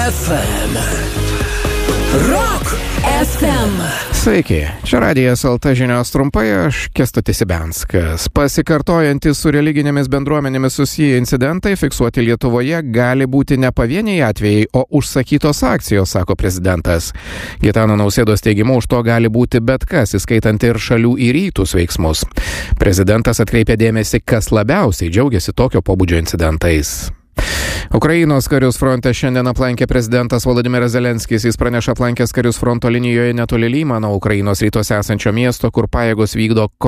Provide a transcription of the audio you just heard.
FM. Rock FM. Sveiki, čia Radijas LT žinios trumpai, aš Kęstutis Ibianskas. Pasikartojantys su religinėmis bendruomenėmis susiję incidentai fiksuoti Lietuvoje gali būti ne pavieniai atvejai, o užsakytos akcijos, sako prezidentas. Gitano Nausėdos teigimu, už to gali būti bet kas, įskaitant ir šalių į rytus veiksmus. Prezidentas atkreipė dėmesį, kas labiausiai džiaugiasi tokio pobūdžio incidentais. Ukrainos karius fronte šiandien aplankė prezidentas Volodymyras Zelenskis. Jis praneša aplankęs karius fronto linijoje netoli Lymano, Ukrainos rytuose esančio miesto, kur pajėgos vykdo